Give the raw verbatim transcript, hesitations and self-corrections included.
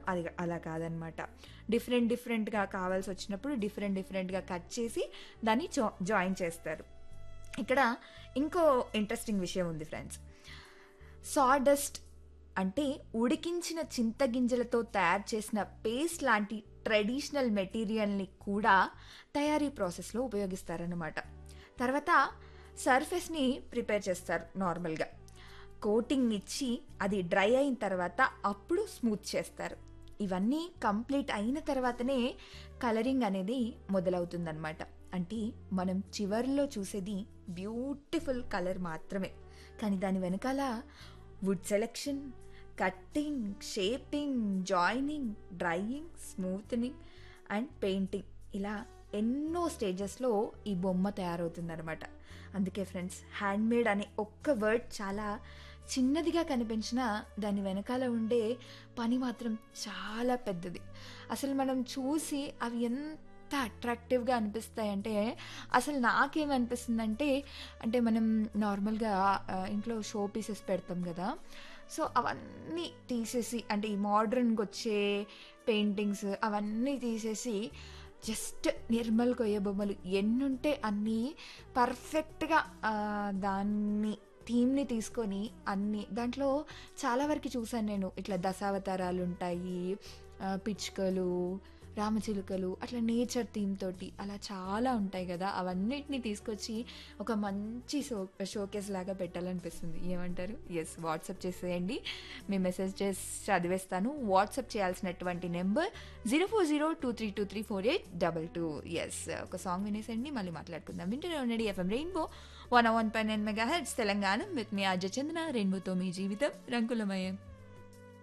అది అలా కాదనమాట. డిఫరెంట్ డిఫరెంట్గా కావాల్సి వచ్చినప్పుడు డిఫరెంట్ డిఫరెంట్గా కట్ చేసి దాన్ని జా జాయిన్ చేస్తారు. ఇక్కడ ఇంకో ఇంట్రెస్టింగ్ విషయం ఉంది ఫ్రెండ్స్. సాడస్ట్ అంటే ఉడికించిన చింతగింజలతో తయారు చేసిన పేస్ట్ లాంటి ట్రెడిషనల్ మెటీరియల్ని కూడా తయారీ ప్రాసెస్లో ఉపయోగిస్తారన్నమాట. తర్వాత సర్ఫేస్ని ప్రిపేర్ చేస్తారు నార్మల్గా, కోటింగ్ ఇచ్చి అది డ్రై అయిన తర్వాత అప్పుడు స్మూత్ చేస్తారు. ఇవన్నీ కంప్లీట్ అయిన తర్వాతనే కలరింగ్ అనేది మొదలవుతుందన్నమాట. అంటే మనం చివర్లో చూసేది బ్యూటిఫుల్ కలర్ మాత్రమే, కానీ దాని వెనకాల would selection, cutting, shaping, joining, drying, smoothening and painting, ఇలా ఎన్నో స్టేజెస్లో ఈ బొమ్మ తయారవుతుందన్నమాట. అందుకే ఫ్రెండ్స్, హ్యాండ్మేడ్ అనే ఒక్క వర్డ్ చాలా చిన్నదిగా కనిపించినా దాని వెనకాల ఉండే పని మాత్రం చాలా పెద్దది. అసలు మనం చూసి అవి ఎంత అట్రాక్టివ్గా అనిపిస్తాయంటే, అసలు నాకేమనిపిస్తుందంటే, అంటే మనం నార్మల్గా ఇంట్లో షో పీసెస్ పెడతాం కదా, సో అవన్నీ తీసేసి, అంటే ఈ మోడ్రన్గా వచ్చే పెయింటింగ్స్ అవన్నీ తీసేసి జస్ట్ నిర్మల్ కొయ్య బొమ్మలు ఎన్నుంటే అన్నీ పర్ఫెక్ట్గా దాన్ని థీమ్ని తీసుకొని అన్నీ దాంట్లో చాలా వరకు చూసాను నేను. ఇట్లా దశావతారాలు ఉంటాయి, పిచ్చుకలు, రామచిలుకలు, అట్లా నేచర్ థీమ్ తోటి అలా చాలా ఉంటాయి కదా. అవన్నిటిని తీసుకొచ్చి ఒక మంచి షో షోకేస్ లాగా పెట్టాలనిపిస్తుంది. ఏమంటారు? ఎస్, వాట్సాప్ చేసేయండి, మీ మెసేజ్ చేసి చదివేస్తాను. వాట్సాప్ చేయాల్సినటువంటి number zero four zero two three two three four eight double two. Yes, ఒక సాంగ్ వినేసండి, మళ్ళీ మాట్లాడుకుందాం. వింటూనే ఉండండి FM rainbow one one point nine mega hertz Telangana with me Ajay చందన. రెయిన్బోతో మీ జీవితం రంగులమయం.